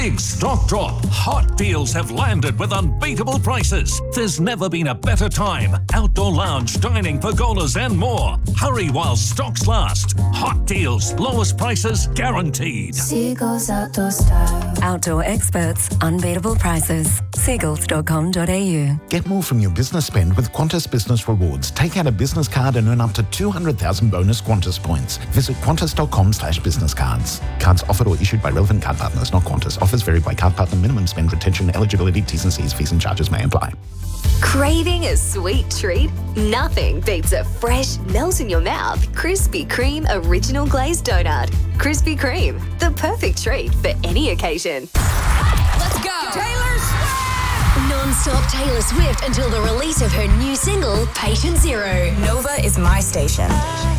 Big stock drop. Hot deals have landed with unbeatable prices. There's never been a better time. Outdoor lounge, dining, pergolas and more. Hurry while stocks last. Hot deals, lowest prices guaranteed. Seagulls Outdoor Style. Outdoor experts, unbeatable prices. Seagulls.com.au. Get more from your business spend with Qantas Business Rewards. Take out a business card and earn up to 200,000 bonus Qantas points. Visit qantas.com/business cards. Cards offered or issued by relevant card partners, not Qantas. Offers vary by card partner. Minimum spend, retention, eligibility, T's and C's, fees and charges may apply. Craving a sweet treat? Nothing beats a fresh, melt-in-your-mouth Krispy Kreme Original Glazed Donut. Krispy Kreme, the perfect treat for any occasion. Let's go! Taylor Swift! Non-stop Taylor Swift until the release of her new single, Patient Zero. Nova is my station.